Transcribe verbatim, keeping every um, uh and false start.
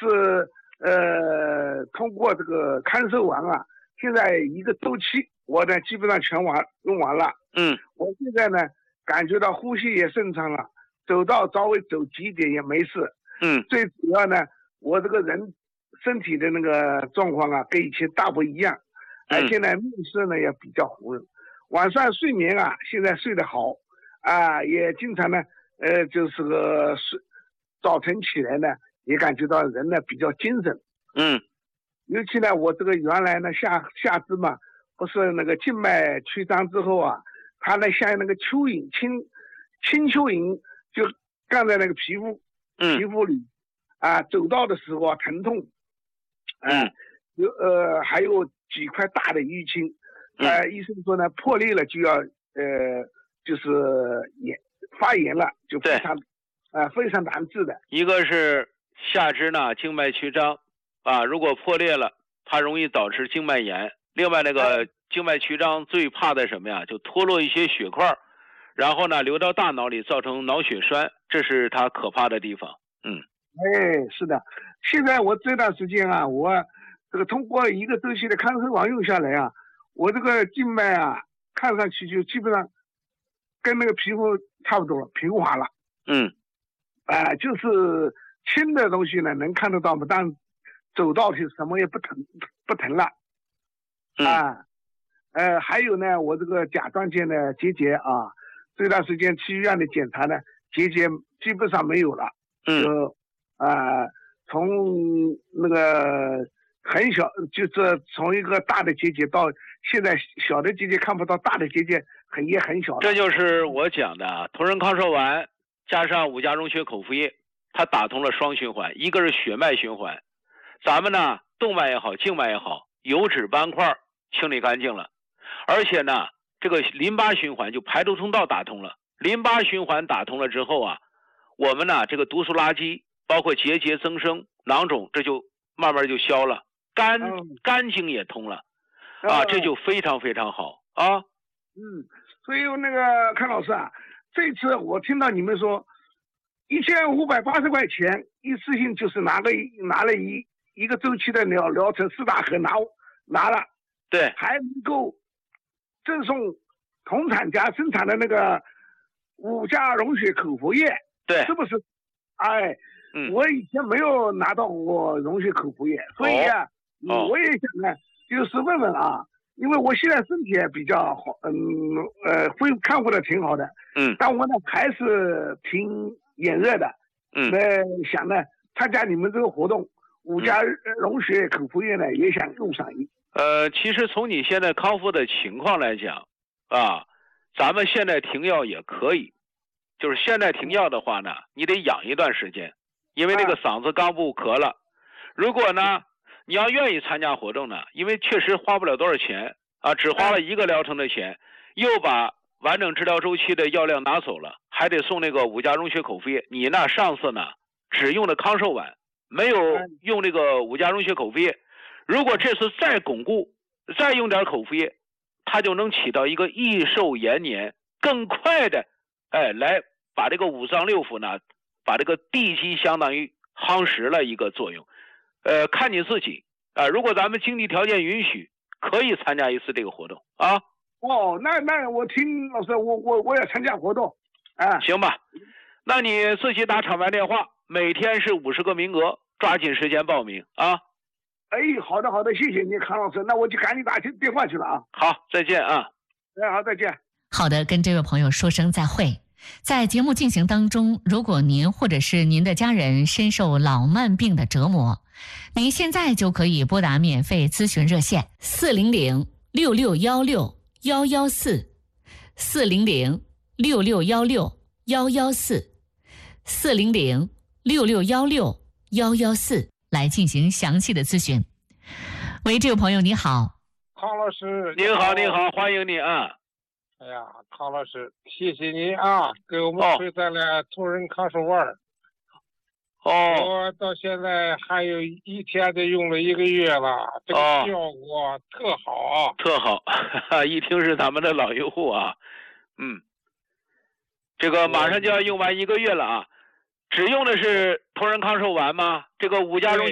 是呃通过这个康寿丸啊，现在一个周期我呢基本上全完用完了。 嗯， 我现在呢感觉到呼吸也顺畅了，走到稍微走急一点也没事。 嗯， 最主要呢，我这个人身体的那个状况啊，跟以前大不一样， 嗯、 而且呢面色呢也比较红润，晚上睡眠啊现在睡得好啊，也经常呢呃就是个睡早晨起来呢也感觉到人呢比较精神。 嗯， 尤其呢我这个原来呢下下肢嘛，不是那个静脉曲张之后啊，它呢像那个蚯蚓青青蚯蚓就干在那个皮肤皮肤里、嗯、啊，走道的时候啊疼痛，啊、 嗯， 有呃还有几块大的淤青，呃、嗯、医生说呢破裂了就要呃就是炎发炎了，就非常呃非常难治的。 一个是下肢呢静脉曲张啊，如果破裂了它容易导致静脉炎。另外那个静脉曲张最怕的什么呀，就脱落一些血块，然后呢流到大脑里造成脑血栓，这是它可怕的地方。嗯， 哎，是的，现在我这段时间啊，我这个通过一个周期的康寿丸用下来啊，我这个静脉啊看上去就基本上跟那个皮肤差不多了，平滑了。 嗯， 啊、呃，就是轻的东西呢能看得到嘛，但走到去什么也不疼不疼了。啊，呃，还有呢，我这个甲状腺的结节啊，这段时间去医院的检查呢，结节基本上没有了。 嗯， 就啊、呃，从那个很小，就是从一个大的结节到现在小的结节看不到，大的结节很也很小了。 这就是我讲的同仁康寿丸加上五加溶血口服液，它打通了双循环，一个是血脉循环，咱们呢动脉也好，静脉也好，油脂斑块清理干净了，而且呢这个淋巴循环就排毒通道打通了，淋巴循环打通了之后啊，我们呢这个毒素垃圾包括结节增生囊肿这就慢慢就消了，肝、嗯、肝经也通了啊、嗯、这就非常非常好啊。 嗯，所以那个康老师啊，这次我听到你们说一千五百八十块钱一次性就是拿了一拿了一一个周期的疗疗程四大盒拿拿了， 对， 还能够赠送同厂家生产的那个五加溶血口服液， 对， 是不是？哎， 嗯， 我以前没有拿到过溶血口服液，所以啊， 哦、 我也想呢，就是问问啊，因为我现在身体也比较好，嗯呃，恢看护的挺好的， 嗯， 但我呢还是挺炎热的， 嗯， 那想呢参加你们这个活动，五加溶血口服液呢、嗯、也想用上一。 呃，其实从你现在康复的情况来讲，啊，咱们现在停药也可以，就是现在停药的话呢，你得养一段时间，因为这个嗓子刚不咳了。如果呢，你要愿意参加活动呢，因为确实花不了多少钱啊，只花了一个疗程的钱，又把完整治疗周期的药量拿走了，还得送那个五加溶血口服液。你呢，上次呢只用的康寿丸，没有用这个五加溶血口服液。如果这次再巩固，再用点口服液，它就能起到一个益寿延年、更快的，哎，来把这个五脏六腑呢，把这个地基相当于夯实了一个作用。呃，看你自己啊、呃，如果咱们经济条件允许，可以参加一次这个活动啊。 哦，那那我听老师，我我我也参加活动，啊， 行吧，那你自己打场外电话，每天是五十个名额，抓紧时间报名啊。 哎，好的好的，谢谢你康老师，那我就赶紧打电话去了啊。 好，再见啊。 哎，好，再见。 好的，跟这位朋友说声再会。在节目进行当中，如果您或者是您的家人深受老慢病的折磨，您现在就可以拨打免费咨询热线四零零六六幺六幺幺四四零零六六幺六幺幺四四零零六六幺六幺幺四来进行详细的咨询。喂，这位朋友你好。 康老师， 您好，您好，欢迎你啊。 哎呀，康老师，谢谢您啊，给我们推荐了同仁康寿丸。 哦， 我到现在还有一天就用了一个月了，这个效果特好啊， 哦、特好，一听是咱们的老用户啊，嗯，这个马上就要用完一个月了啊，只用的是同仁康寿丸吗？这个五加溶